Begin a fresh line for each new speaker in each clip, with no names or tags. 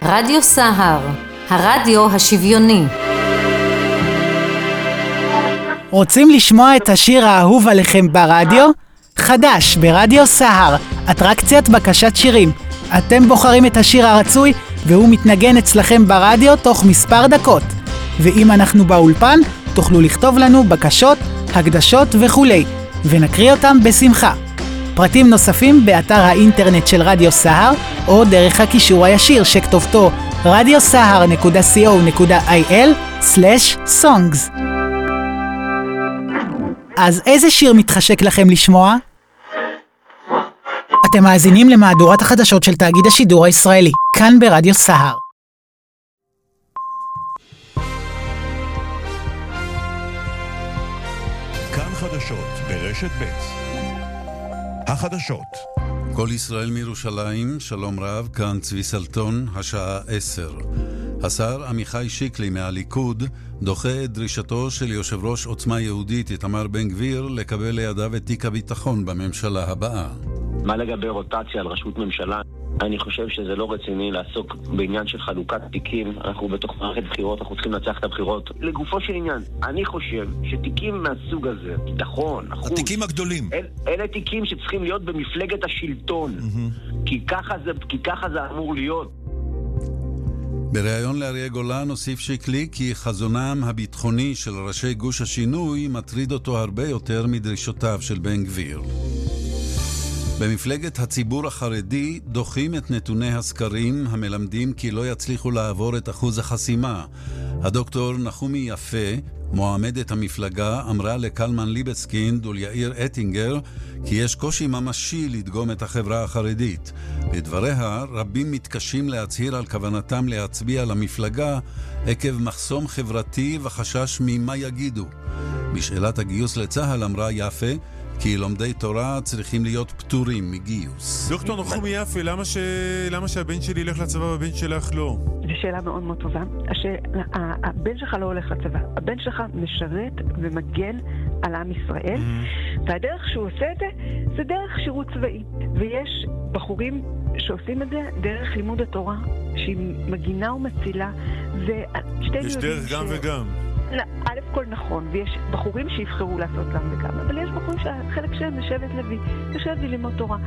רדיו סהר, הרדיו השוויוני.
רוצים לשמוע את השיר האהוב עליכם ברדיו? חדש ברדיו סהר, אטרקציית בקשת שירים. אתם בוחרים את השיר הרצוי והוא מתנגן אצלכם ברדיו תוך מספר דקות. ואם אנחנו באולפן, תוכלו לכתוב לנו בקשות, הקדשות וכולי, ונקריא אותם בשמחה. פרטים נוספים באתר האינטרנט של רדיו סהר, או דרך הקישור הישיר שכתובתו radiosahar.co.il/songs. אז איזה שיר מתחשק לכם לשמוע? אתם מאזינים למהדורת החדשות של תאגיד השידור הישראלי, כאן ברדיו סהר.
כאן חדשות ברשת ב'. החדשות.
כל ישראל מירושלים, שלום רב, כאן צבי סלטון, השעה 10. השר עמיחי שיקלי מהליכוד דוחה את דרישתו של יושב ראש עוצמה יהודית איתמר בן גביר לקבל לידיו את תיק הביטחון בממשלה הבאה.
מה לגבי רוטציה על רשות ממשלה? אני חושב שזה לא רציני לעסוק בעניין של חלוקת תיקים. אנחנו בתוך מערכת בחירות, אנחנו צריכים לנצח את הבחירות. לגופו של עניין, אני חושב שתיקים מהסוג הזה, ביטחון, אחוז,
התיקים הגדולים,
אלה תיקים שצריכים להיות במפלגת השלטון. כי ככה זה אמור להיות.
בריאיון לאריה גולן הוסיף שיקלי כי חזונם הביטחוני של ראשי גוש השינוי מטריד אותו הרבה יותר מדרישותיו של בן גביר. במפלגת הציבור החרדי דוחים את נתוני הסקרים המלמדים כי לא יצליחו לעבור את אחוז החסימה. הדוקטור נחומי יפה, מועמדת המפלגה, אמרה לקלמן ליבסקינד וליאיר אטינגר כי יש קושי ממשי לדגום את החברה החרדית. בדבריה, רבים מתקשים להצהיר על כוונתם להצביע למפלגה עקב מחסום חברתי וחשש ממה יגידו. בשאלת הגיוס לצהל אמרה יפה כי לומדי תורה צריכים להיות פטורים מגיוס.
דוקטור נחומי יפה, למה שהבן שלי ילך לצבא והבן שלך לא?
זו שאלה מאוד מאוד טובה. הבן שלך לא הולך לצבא. הבן שלך משרת ומגן על עם ישראל, והדרך שהוא עושה את זה, זה דרך שירות צבאי. ויש בחורים שעושים את זה דרך לימוד התורה, שהיא מגינה ומצילה.
יש דרך גם וגם.
א' כל נכון, ויש בחורים שיבחרו לעשות גם וגם, אבל יש בחורים שהחלק שלהם לשבת לוי, לשבת ללמוד תורה.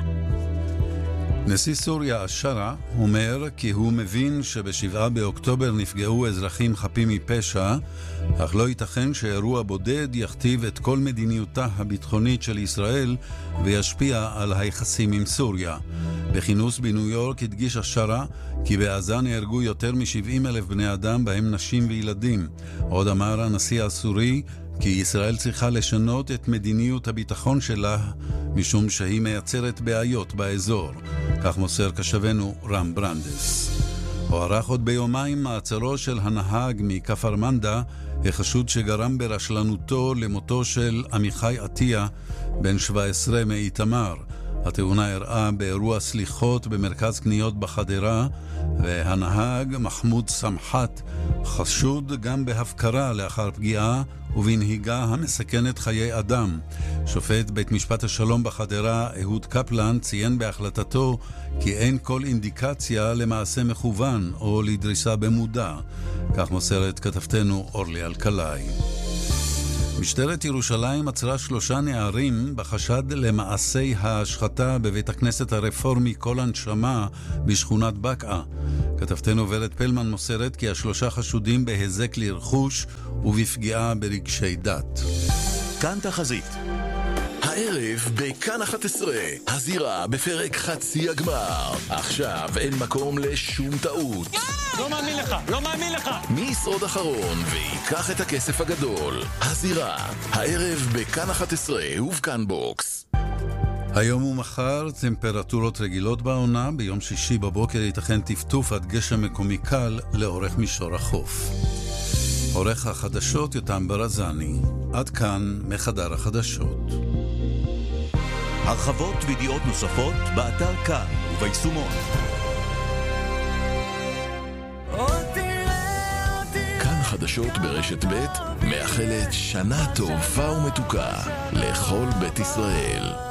נשיא סוריה אל-שרה אומר כי הוא מבין שב7 באוקטובר נפגעו אזרחים חפים מפשע, אך לא ייתכן שאירוע בודד יכתיב את כל מדיניותה הביטחונית של ישראל וישפיע על היחסים עם סוריה. בכינוס בניו יורק הדגיש אל-שרה כי בעזה נהרגו יותר מ70,000 בני אדם, בהם נשים וילדים. עוד אמר הנשיא הסורי כי ישראל צריכה לשנות את מדיניות הביטחון שלה משום שהיא מייצרת בעיות באזור. כך מוסר קשבנו רם ברנדס. הוארך עוד ביומיים מעצרו של הנהג מכפר מנדה, החשוד שגרם ברשלנותו למותו של עמיחי עטיה, בן 17 מאיתמר. התאונה אירעה באירוע סליחות במרכז קניות בחדרה, והנהג מחמוד סמחת חשוד גם בהפקרה לאחר פגיעה ובנהיגה המסכנת חיי אדם. שופט בית משפט השלום בחדרה אהוד קפלן ציין בהחלטתו כי אין כל אינדיקציה למעשה מכוון או לדריסה במודע. כך מוסרת כתבתנו אורלי אלקלעי. משטרת ירושלים עצרה 3 נערים בחשד למעשי ההשחתה בבית הכנסת הרפורמי כל הנשמה בשכונת בקעה. כתבתנו ורד פלמן מוסרת כי 3 חשודים בהזק לרכוש ובפגיעה ברגשי דת.
כאן תחזית. הערב בכאן 11, הזירה בפרק חצי הגמר. עכשיו אין מקום לשום טעות.
לא מאמין לך.
מי ישרוד אחרון ויקח את הכסף הגדול? הזירה, הערב בכאן 11 ובכאן בוקס.
היום ומחר טמפרטורות רגילות בעונה, ביום שישי בבוקר ייתכן טפטוף עד גשם מקומי קל לאורך מישור החוף. עורך החדשות יותם ברזני. עד כאן מחדר החדשות.
הרחבות וידיעות נוספות באתר כאן וביישומון. כאן חדשות ברשת ב' מאחלת שנה טובה ומתוקה לכל בית ישראל.